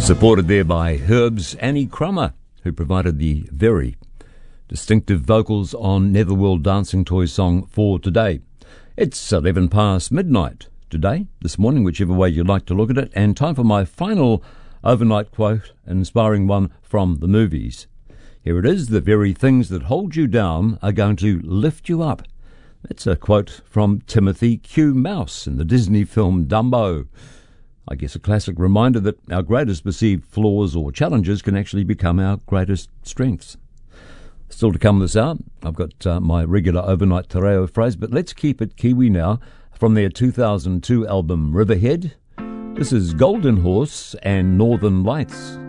Supported there by Herb's Annie Crummer, who provided the very distinctive vocals on Netherworld Dancing Toy song For Today. It's 11 past midnight today, this morning, whichever way you like to look at it, and time for my final overnight quote, an inspiring one from the movies. Here it is: the very things that hold you down are going to lift you up. That's a quote from Timothy Q. Mouse in the Disney film Dumbo. I guess a classic reminder that our greatest perceived flaws or challenges can actually become our greatest strengths. Still to come this hour, I've got my regular overnight te reo phrase, but let's keep it Kiwi now. From their 2002 album Riverhead, this is Golden Horse and Northern Lights.